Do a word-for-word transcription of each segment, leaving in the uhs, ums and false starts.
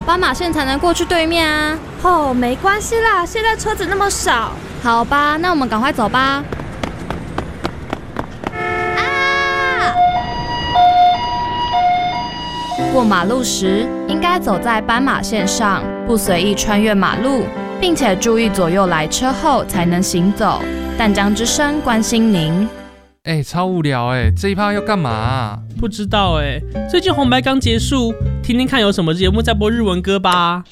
斑马线才能过去对面啊。 哦，没关系啦，现在车子那么少。 好吧，那我们赶快走吧。啊！过马路时应该走在斑马线上，不随意穿越马路，并且注意左右来车后才能行走。淡江之声关心您。 哎、欸，超无聊哎、欸！这一趴要干嘛、啊？ 不知道哎、欸。最近红白刚结束，听听看有什么节目在播日文歌吧。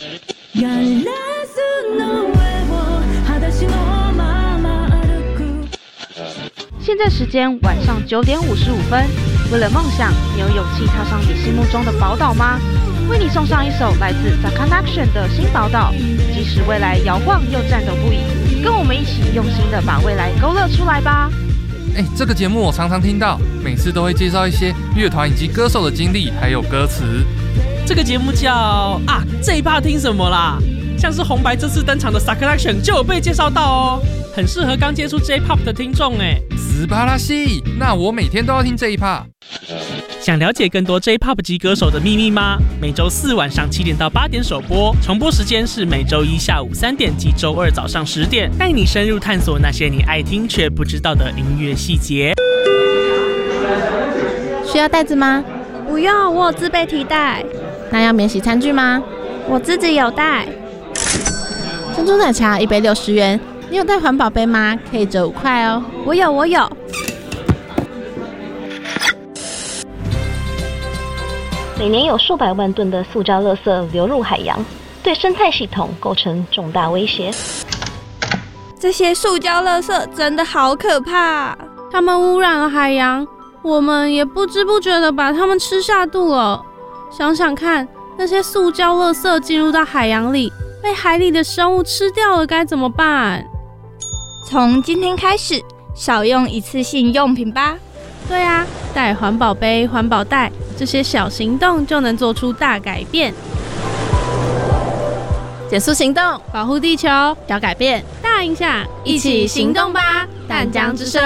现在时间晚上九点五十五分。为了梦想，你有勇气踏上你心目中的宝岛吗？为你送上一首来自 Sakanaction 的新宝岛，即使未来摇晃又颤抖不已，跟我们一起用心的把未来勾勒出来吧。 哎、欸，这个节目我常常听到，每次都会介绍一些乐团以及歌手的经历，还有歌词。 这个节目叫啊，这一趴听什么啦？像是红白这次登场的 Sakanaction 就有被介绍到哦，很适合刚接触 J-Pop 的听众哎。 斯巴拉西，那我每天都要听这一趴。 想了解更多 J-Pop 级歌手的秘密吗？每周四晚上七点到八点首播，重播时间是每周一下午三点及周二早上十点，带你深入探索那些你爱听却不知道的音乐细节。 需要袋子吗？ 不用，我有自备提袋。 那要免洗餐具吗？ 我自己有带。 珍珠奶茶一杯六十元，你有带环保杯吗？可以折五块哦。 我有，我有。 每年有数百万吨的塑胶垃圾流入海洋，对生态系统构成重大威胁。 这些塑胶垃圾真的好可怕，它们污染了海洋，我们也不知不觉的把它们吃下肚了。想想看，那些塑胶垃圾进入到海洋里，被海里的生物吃掉了，该怎么办？ 从今天开始，少用一次性用品吧。 对啊，带环保杯、环保袋，这些小行动就能做出大改变。 减速行动， 保护地球，小改变，大影响，一起行动吧！淡江之声